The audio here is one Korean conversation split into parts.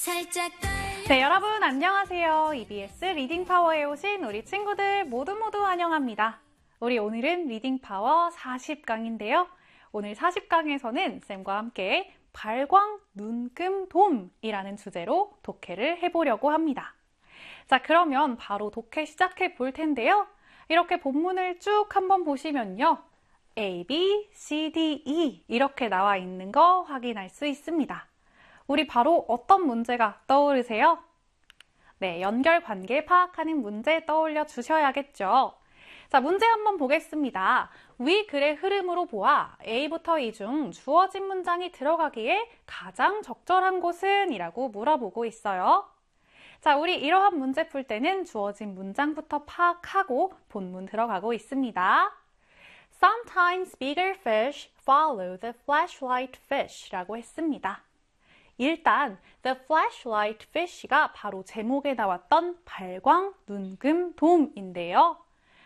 네, 여러분 안녕하세요. EBS 리딩 파워에 오신 우리 친구들 모두 환영합니다. 우리 오늘은 리딩 파워 40강인데요. 오늘 40강에서는 쌤과 함께 발광, 눈금, 돔이라는 주제로 독해를 해보려고 합니다. 자, 그러면 바로 독해 시작해 볼 텐데요. 이렇게 본문을 쭉 한번 보시면요. A, B, C, D, E 이렇게 나와 있는 거 확인할 수 있습니다. 우리 바로 어떤 문제가 떠오르세요? 네, 연결 관계 파악하는 문제 떠올려 주셔야겠죠. 자, 문제 한번 보겠습니다. 위 글의 흐름으로 보아 A부터 E 중 주어진 문장이 들어가기에 가장 적절한 곳은? 이라고 물어보고 있어요. 자, 우리 이러한 문제 풀 때는 주어진 문장부터 파악하고 본문 들어가고 있습니다. Sometimes bigger fish follow the flashlight fish 라고 했습니다. 일단 the flashlight fish가 바로 제목에 나왔던 발광, 눈금, 돔인데요.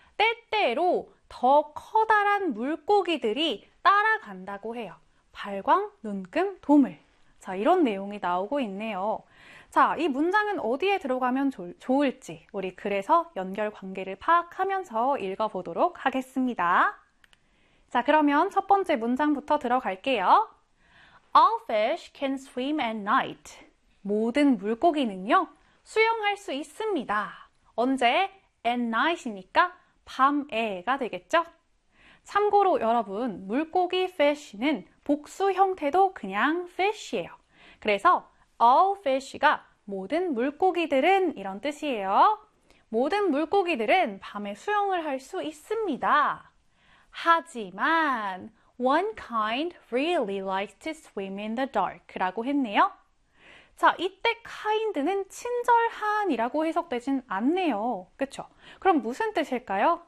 때때로 더 커다란 물고기들이 따라간다고 해요. 발광, 눈금, 돔을. 자, 이런 내용이 나오고 있네요. 자, 이 문장은 어디에 들어가면 좋을지 우리 글에서 연결 관계를 파악하면서 읽어보도록 하겠습니다. 자, 그러면 첫 번째 문장부터 들어갈게요. All fish can swim at night. 모든 물고기는요, 수영할 수 있습니다. 언제? at night이니까 밤에가 되겠죠? 참고로 여러분, 물고기 fish는 복수 형태도 그냥 fish예요. 그래서 all fish가 모든 물고기들은 이런 뜻이에요. 모든 물고기들은 밤에 수영을 할 수 있습니다. 하지만 One kind really likes to swim in the dark 라고 했네요. 자, 이때 kind는 친절한이라고 해석되진 않네요. 그쵸? 그럼 무슨 뜻일까요?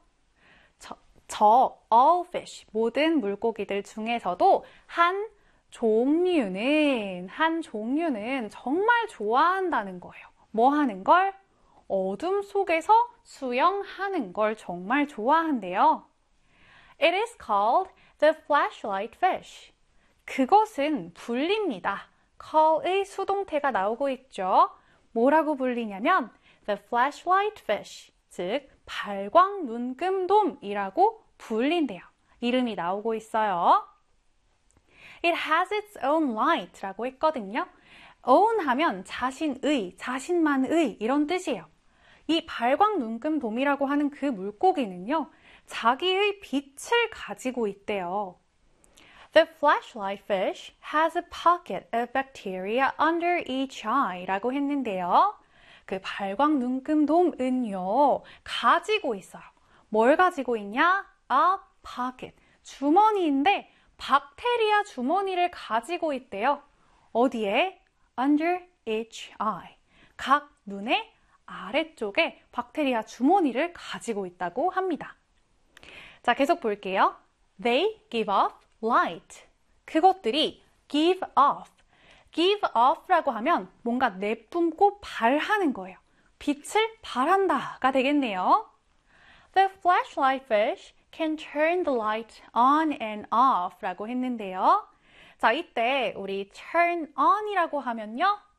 all fish, 모든 물고기들 중에서도 한 종류는 정말 좋아한다는 거예요. 뭐 하는 걸? 어둠 속에서 수영하는 걸 정말 좋아한대요. It is called the flashlight fish. 그것은 불립니다. call의 수동태가 나오고 있죠. 뭐라고 불리냐면 the flashlight fish, 즉 발광 눈금돔이라고 불린대요. 이름이 나오고 있어요. It has its own light라고 했거든요. own 하면 자신의, 자신만의 이런 뜻이에요. 이 발광 눈금돔이라고 하는 그 물고기는요. 자기의 빛을 가지고 있대요. The flashlight fish has a pocket of bacteria under each eye 라고 했는데요. 그 발광 눈금돔은요, 가지고 있어요. 뭘 가지고 있냐? A pocket, 주머니인데 박테리아 주머니를 가지고 있대요. 어디에? Under each eye, 각 눈의 아래쪽에 박테리아 주머니를 가지고 있다고 합니다. 자, 계속 볼게요. They give off light. 그것들이 give off. give off라고 하면 뭔가 내뿜고 발하는 거예요. 빛을 발한다가 되겠네요. The flashlight fish can turn the light on and off 라고 했는데요. 자, 이때 우리 turn on이라고 하면요.